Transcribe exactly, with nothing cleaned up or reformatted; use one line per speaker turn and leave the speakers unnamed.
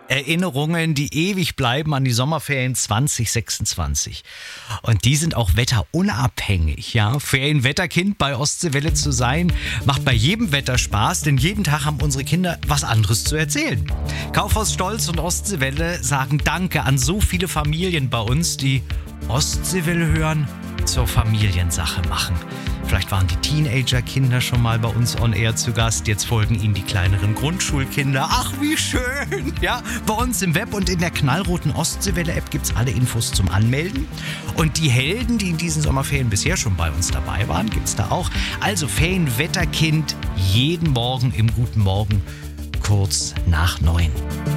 Erinnerungen, die ewig bleiben an die Sommerferien zwanzig sechsundzwanzig. Und die sind auch wetterunabhängig. Ja? Ferienwetterkind bei Ostseewelle zu sein, macht bei jedem Wetter Spaß, denn jeden Tag haben unsere Kinder was anderes zu erzählen. Kaufhaus Stolz und Ostseewelle sagen Danke an so viele Familien bei uns, die Ostseewelle hören, zur Familiensache machen. Vielleicht waren die Teenager-Kinder schon mal bei uns on air zu Gast. Jetzt folgen ihnen die kleineren Grundschulkinder. Ach, wie schön! Ja, bei uns im Web und in der knallroten Ostseewelle-App gibt es alle Infos zum Anmelden. Und die Helden, die in diesen Sommerferien bisher schon bei uns dabei waren, gibt es da auch. Also Ferienwetterkind jeden Morgen im Guten Morgen kurz nach neun.